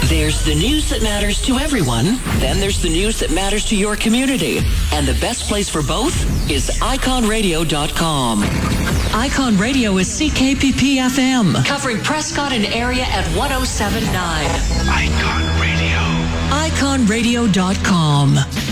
There's the news that matters to everyone. Then there's the news that matters to your community. And the best place for both is iconradio.com. Icon Radio is CKPP FM, covering Prescott and area at 107.9. Icon Radio. iconradio.com.